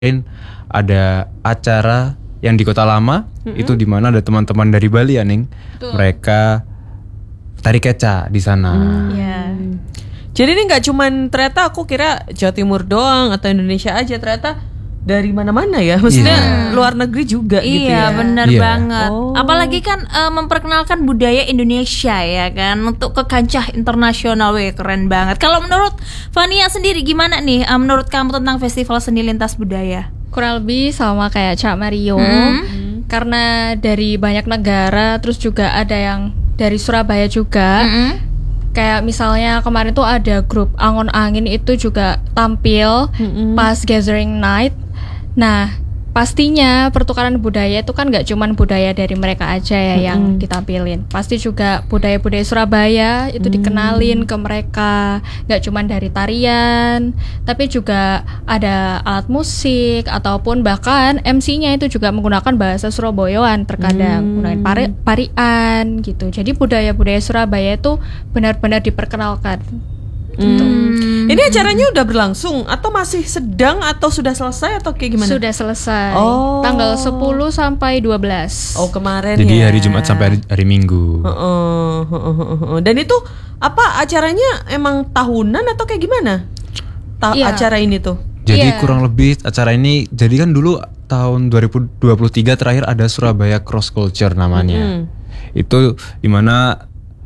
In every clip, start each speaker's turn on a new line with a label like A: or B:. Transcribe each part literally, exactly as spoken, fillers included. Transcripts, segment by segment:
A: ada acara yang di Kota Lama, mm-hmm. itu di mana ada teman-teman dari Bali ya, Ning. Betul. Mereka tari keca di sana.
B: Mm. Yeah. Jadi ini nggak cuman ternyata aku kira Jawa Timur doang atau Indonesia aja, ternyata dari mana-mana ya, maksudnya yeah. luar negeri juga
C: iya,
B: gitu ya.
C: Iya benar
A: yeah.
C: banget.
B: Oh.
C: Apalagi kan uh, memperkenalkan budaya Indonesia ya kan untuk ke kancah internasional, weh keren banget. Kalau menurut Fania sendiri gimana nih? Uh, menurut kamu tentang Festival Seni Lintas Budaya?
D: Kurang lebih sama kayak Cak Mario, hmm. karena dari banyak negara, terus juga ada yang dari Surabaya juga. Hmm. Kayak misalnya kemarin tuh ada grup Angon Angin itu juga tampil hmm. pas Gathering Night. Nah, pastinya pertukaran budaya itu kan gak cuman budaya dari mereka aja ya mm-hmm. yang ditampilin. Pasti juga budaya-budaya Surabaya itu mm. dikenalin ke mereka. Gak cuman dari tarian, tapi juga ada alat musik, ataupun bahkan M C-nya itu juga menggunakan bahasa Surabayaan terkadang, mm. menggunakan pari- parian gitu. Jadi budaya-budaya Surabaya itu benar-benar diperkenalkan. Gitu.
B: Hmm. Ini acaranya udah berlangsung atau masih sedang atau sudah selesai atau kayak gimana?
D: Sudah selesai.
B: Oh.
D: Tanggal sepuluh sampai dua belas.
B: Oh, kemarin.
A: Jadi
B: ya.
A: hari Jumat sampai hari, hari Minggu.
B: Uh, uh, uh, uh, uh. Dan itu apa acaranya emang tahunan atau kayak gimana? Ta- yeah. Acara ini tuh.
A: Jadi
D: yeah.
A: kurang lebih acara ini, jadi kan dulu tahun dua ribu dua puluh tiga terakhir ada Surabaya Cross Culture namanya. Mm-hmm. Itu dimana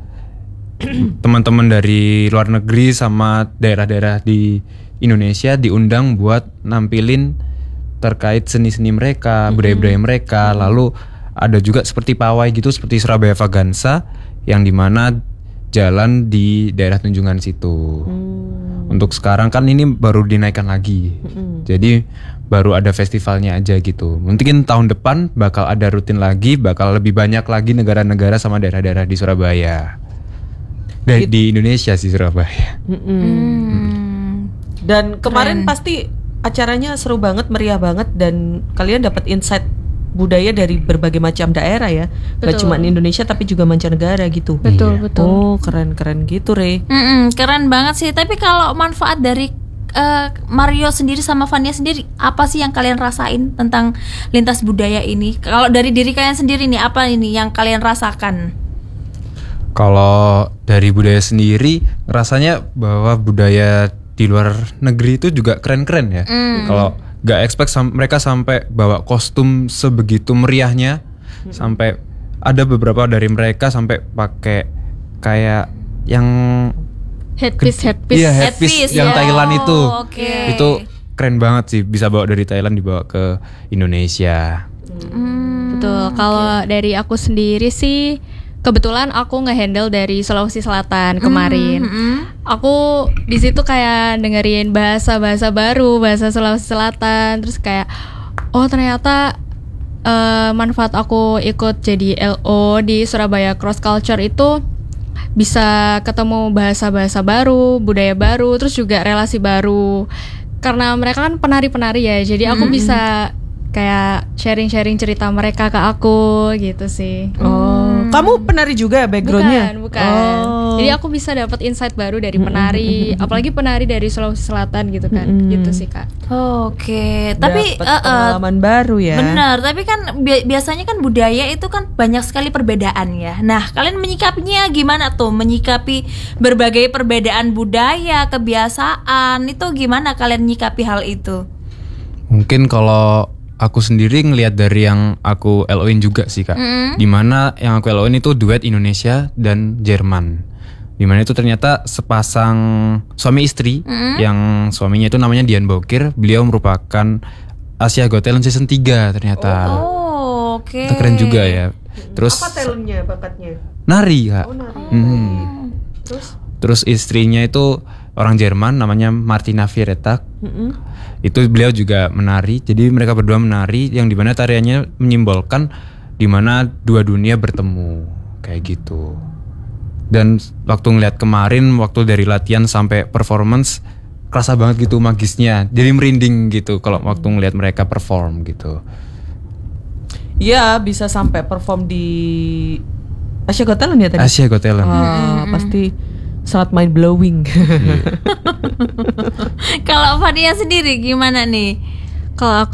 A: teman-teman dari luar negeri sama daerah-daerah di Indonesia diundang buat nampilin terkait seni-seni mereka, mm-hmm. budaya-budaya mereka. Mm-hmm. Lalu ada juga seperti pawai gitu, seperti Surabaya Vagansa yang dimana jalan di daerah Tunjungan situ. Mm. Untuk sekarang kan ini baru dinaikkan lagi. Mm-hmm. Jadi baru ada festivalnya aja gitu. Mungkin tahun depan bakal ada rutin lagi, bakal lebih banyak lagi negara-negara sama daerah-daerah di Surabaya. Di, di Indonesia sih Surabaya.
B: Hmm. Dan kemarin Keren. Pasti acaranya seru banget, meriah banget, dan kalian dapat insight budaya dari berbagai macam daerah ya. Betul. Gak cuma Indonesia tapi juga mancanegara gitu.
D: Betul, iya. betul.
B: Oh, keren-keren gitu, Re.
C: Mm-mm, keren banget sih. Tapi kalau manfaat dari uh, Mario sendiri sama Fania sendiri, apa sih yang kalian rasain tentang lintas budaya ini? Kalau dari diri kalian sendiri nih, apa ini yang kalian rasakan?
A: Kalau dari budaya sendiri, rasanya bahwa budaya di luar negeri itu juga keren-keren ya. Mm. Kalau gak expect sam- mereka sampai bawa kostum sebegitu meriahnya, mm. sampai ada beberapa dari mereka sampai pakai kayak yang
D: headpiece, headpiece,
A: iya headpiece, headpiece yang oh, Thailand itu,
C: okay.
A: itu keren banget sih, bisa bawa dari Thailand dibawa ke Indonesia.
D: Mm. Betul. Kalau okay. dari aku sendiri sih, kebetulan aku nge-handle dari Sulawesi Selatan kemarin. Mm-hmm. Aku di situ kayak dengerin bahasa-bahasa baru, bahasa Sulawesi Selatan, terus kayak oh ternyata uh, manfaat aku ikut jadi L O di Surabaya Cross Culture itu bisa ketemu bahasa-bahasa baru, budaya baru, terus juga relasi baru. Karena mereka kan penari-penari ya, jadi aku mm-hmm. bisa kayak sharing-sharing cerita mereka ke aku gitu sih.
B: Oh, hmm. Kamu penari juga backgroundnya?
D: Bukan, bukan. Oh. Jadi aku bisa dapat insight baru dari penari, mm-hmm. apalagi penari dari Sulawesi Selatan gitu kan, mm-hmm. gitu sih Kak.
C: Oh, Oke, okay. tapi
B: dapat pengalaman uh, uh, baru ya.
C: Benar, tapi kan bi- biasanya kan budaya itu kan banyak sekali perbedaan ya. Nah, kalian menyikapinya gimana tuh? Menyikapi berbagai perbedaan budaya, kebiasaan itu gimana kalian menyikapi hal itu?
A: Mungkin kalau aku sendiri ngelihat dari yang aku L O-in juga sih Kak. Mm. Dimana yang aku L O-in itu duet Indonesia dan Jerman. Dimana itu ternyata sepasang suami istri, mm. yang suaminya itu namanya Dian Bokir. Beliau merupakan Asia Got Talent season tiga ternyata.
C: Oh, oke. Okay.
A: Itu keren juga ya. Terus
B: apa talentnya, bakatnya?
A: Nari Kak.
B: Oh, nari.
A: Hmm.
B: Terus?
A: Terus istrinya itu orang Jerman namanya Martina Viereta. Mm-hmm. Itu beliau juga menari. Jadi mereka berdua menari yang dimana tariannya menyimbolkan dimana dua dunia bertemu kayak gitu. Dan waktu ngeliat kemarin, waktu dari latihan sampai performance, kerasa banget gitu magisnya. Jadi merinding gitu kalau waktu ngeliat mereka perform gitu.
B: Iya, bisa sampai perform di Asia Got Talent ya tadi?
A: Asia Got Talent.
B: Ah, mm-hmm. Pasti sangat mind blowing.
C: Kalau Fania sendiri gimana nih?
D: Kalau aku